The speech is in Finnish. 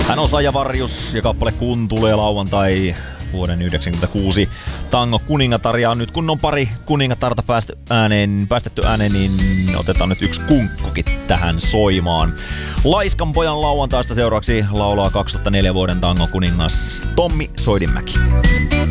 Hän on Saija Varjus ja kappale Kun tulee lauantai vuoden 1996 Tango kuningatar. Ja nyt kun on pari kuningatarta päästetty ääneen, niin otetaan nyt yksi kunkkukin tähän soimaan. Laiskan pojan lauantaista seuraavaksi laulaa 2004 vuoden Tango kuningas Tommi Soidinmäki.